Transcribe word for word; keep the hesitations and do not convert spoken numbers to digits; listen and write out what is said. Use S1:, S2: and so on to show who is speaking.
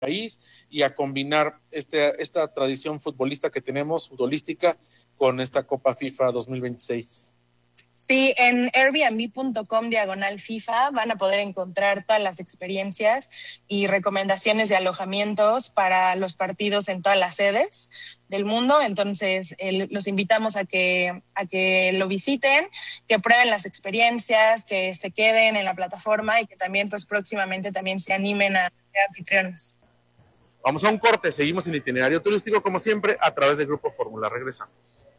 S1: país y a combinar este, esta tradición futbolista que tenemos, futbolística, con esta Copa FIFA dos mil veintiséis.
S2: Sí, en airbnb.com diagonal FIFA van a poder encontrar todas las experiencias y recomendaciones de alojamientos para los partidos en todas las sedes del mundo. Entonces, el, los invitamos a que, a que lo visiten, que prueben las experiencias, que se queden en la plataforma y que también, pues, próximamente también se animen a ser anfitriones.
S1: Vamos a un corte, seguimos en Itinerario Turístico, como siempre, a través del Grupo Fórmula. Regresamos.